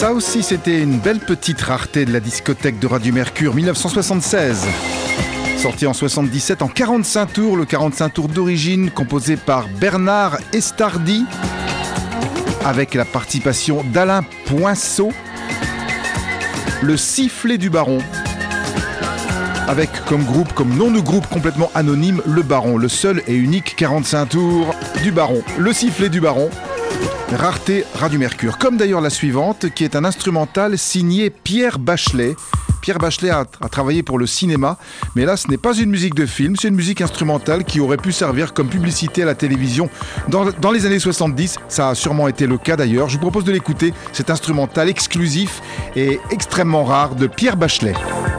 Ça aussi, c'était une belle petite rareté de la discothèque de Radio Mercure, 1976. Sorti en 77 en 45 tours, le 45 tours d'origine composé par Bernard Estardi avec la participation d'Alain Poinceau. Le sifflet du baron avec comme groupe, comme nom de groupe complètement anonyme, le baron, le seul et unique 45 tours du baron, le sifflet du baron. Rareté Radio Mercure, comme d'ailleurs la suivante qui est un instrumental signé Pierre Bachelet. Pierre Bachelet a travaillé pour le cinéma, mais là ce n'est pas une musique de film, c'est une musique instrumentale qui aurait pu servir comme publicité à la télévision dans les années 70, ça a sûrement été le cas d'ailleurs. Je vous propose de l'écouter, cet instrumental exclusif et extrêmement rare de Pierre Bachelet.